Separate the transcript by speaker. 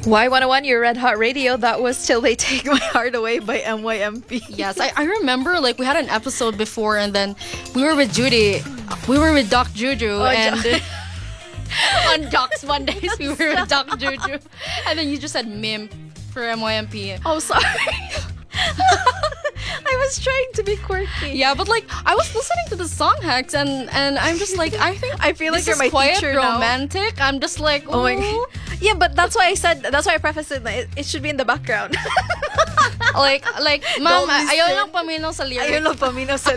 Speaker 1: Y101, your Red Hot Radio. That was Till They Take My Heart Away by MYMP.
Speaker 2: Yes, I remember like we had an episode before and then we were with Judy. We were with Doc Juju and on Doc's Mondays we were with Doc Juju. And then you just said MIMP for MYMP.
Speaker 1: Oh, sorry. I was trying to be quirky.
Speaker 2: Yeah, but like I was listening to the song Hex and I'm just like
Speaker 1: I feel like
Speaker 2: this
Speaker 1: you're
Speaker 2: is
Speaker 1: my
Speaker 2: quiet
Speaker 1: teacher now.
Speaker 2: romantic. I'm just like,
Speaker 1: Oh my
Speaker 2: ooh.
Speaker 1: god. Yeah, but that's why I prefaced it. It should be in the background.
Speaker 2: Like, ma'am,
Speaker 1: Don't listen.
Speaker 2: ayaw lang paminaw sa lyrics.
Speaker 1: Ayun lang paminaw sa